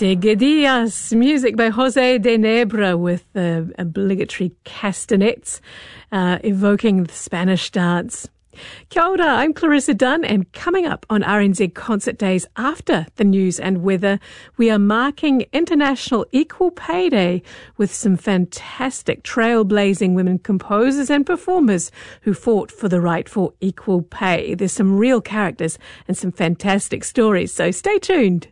Te Gedias, music by Jose de Nebra with the obligatory castanets, evoking the Spanish dance. Kia ora, I'm Clarissa Dunn, and coming up on RNZ Concert Days after the news and weather, we are marking International Equal Pay Day with some fantastic trailblazing women composers and performers who fought for the right for equal pay. There's some real characters and some fantastic stories, so stay tuned.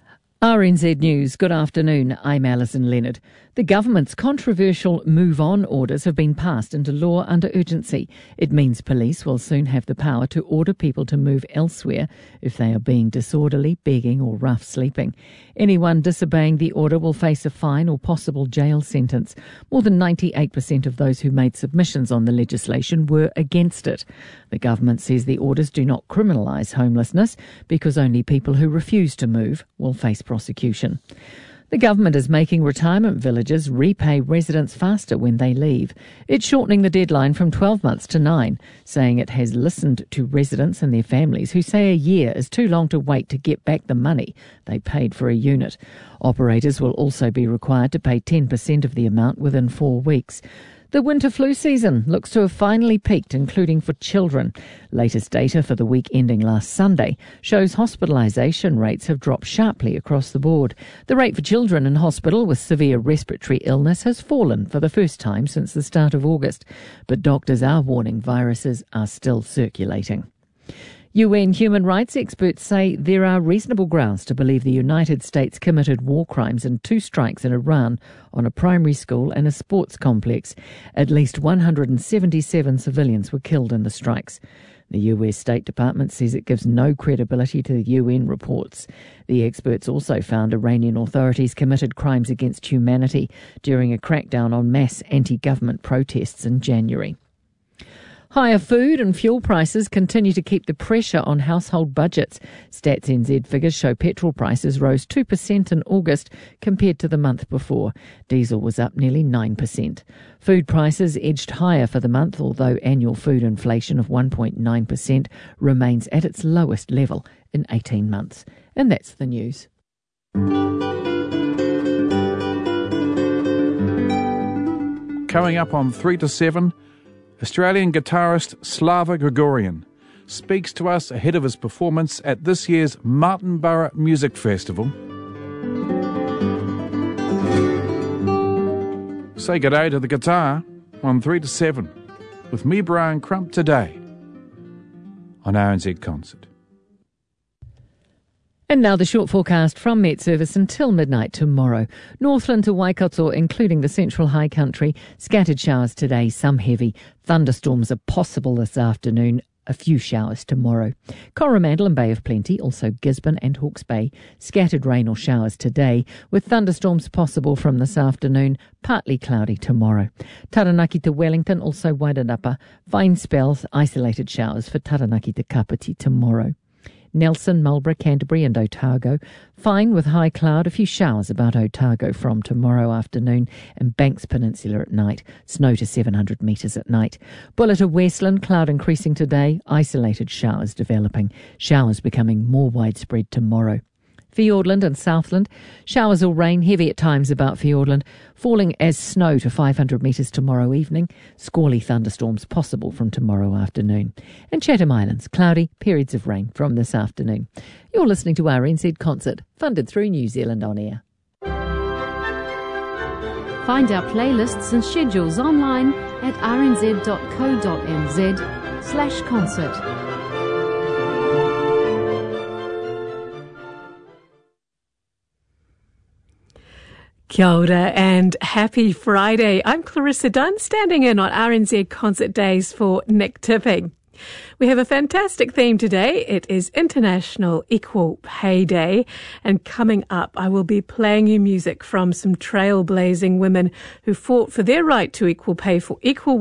RNZ News, good afternoon. I'm Alison Leonard. The government's controversial Move On orders have been passed into law under urgency. It means police will soon have the power to order people to move elsewhere if they are being disorderly, begging or rough sleeping. Anyone disobeying the order will face a fine or possible jail sentence. More than 98% of those who made submissions on the legislation were against it. The government says the orders do not criminalise homelessness because only people who refuse to move will face prosecution. The government is making retirement villages repay residents faster when they leave. It's shortening the deadline from 12 months to 9, saying it has listened to residents and their families who say a year is too long to wait to get back the money they paid for a unit. Operators will also be required to pay 10% of the amount within 4 weeks. The winter flu season looks to have finally peaked, including for children. Latest data for the week ending last Sunday shows hospitalisation rates have dropped sharply across the board. The rate for children in hospital with severe respiratory illness has fallen for the first time since the start of August, but doctors are warning viruses are still circulating. UN human rights experts say there are reasonable grounds to believe the United States committed war crimes in 2 strikes in Iran on a primary school and a sports complex. At least 177 civilians were killed in the strikes. The US State Department says it gives no credibility to the UN reports. The experts also found Iranian authorities committed crimes against humanity during a crackdown on mass anti-government protests in January. Higher food and fuel prices continue to keep the pressure on household budgets. Stats NZ figures show petrol prices rose 2% in August compared to the month before. Diesel was up nearly 9%. Food prices edged higher for the month, although annual food inflation of 1.9% remains at its lowest level in 18 months. And that's the news. Coming up on 3 to 7, Australian guitarist Slava Grigorian speaks to us ahead of his performance at this year's Martinborough Music Festival. Say good day to the guitar on 3 to 7 with me, Brian Crump, today on RNZ Concert. And now the short forecast from Met Service until midnight tomorrow. Northland to Waikato, including the Central High Country. Scattered showers today, some heavy. Thunderstorms are possible this afternoon. A few showers tomorrow. Coromandel and Bay of Plenty, also Gisborne and Hawke's Bay. Scattered rain or showers today, with thunderstorms possible from this afternoon. Partly cloudy tomorrow. Taranaki to Wellington, also Wairarapa. Fine spells, isolated showers for Taranaki to Kapiti tomorrow. Nelson, Marlborough, Canterbury and Otago. Fine with high cloud, a few showers about Otago from tomorrow afternoon, and Banks Peninsula at night. Snow to 700 metres at night. Buller to Westland, cloud increasing today, isolated showers developing. Showers becoming more widespread tomorrow. Fiordland and Southland, showers or rain, heavy at times about Fiordland, falling as snow to 500 metres tomorrow evening, squally thunderstorms possible from tomorrow afternoon. And Chatham Islands, cloudy, periods of rain from this afternoon. You're listening to RNZ Concert, funded through New Zealand On Air. Find our playlists and schedules online at rnz.co.nz/concert. Kia ora and happy Friday. I'm Clarissa Dunn, standing in on RNZ Concert Days for Nick Tipping. We have a fantastic theme today. It is International Equal Pay Day, and coming up I will be playing you music from some trailblazing women who fought for their right to equal pay for equal